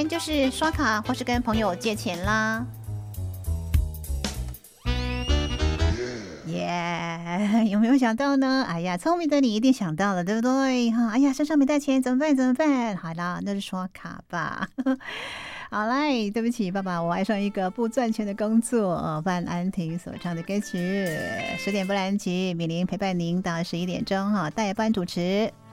然就是刷卡或是跟朋友借钱啦。耶、有没有想到呢？哎呀，聪明的你一定想到了，对不对？哈，哎呀，身上没带钱怎么办？怎么办？好啦，那就刷卡吧。好嘞，对不起，爸爸，我爱上一个不赚钱的工作。范安婷所唱的歌曲，10点不拦截，米玲陪伴您到11点钟哈，代班主持。